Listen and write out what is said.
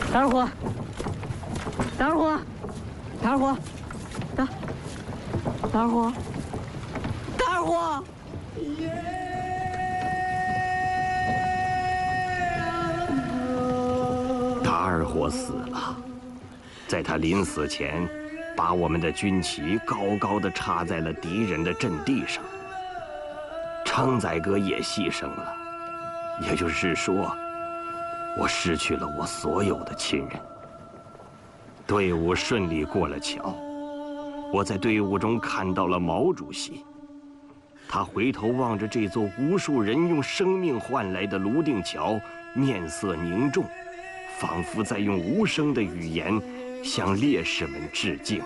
大二虎，大二虎，大二虎，大二虎，大二虎！ 大二虎死了，在他临死前，把我们的军旗高高的插在了敌人的阵地上。昌仔哥也牺牲了，也就是说，我失去了我所有的亲人。队伍顺利过了桥，我在队伍中看到了毛主席。他回头望着这座无数人用生命换来的泸定桥，面色凝重，仿佛在用无声的语言向烈士们致敬。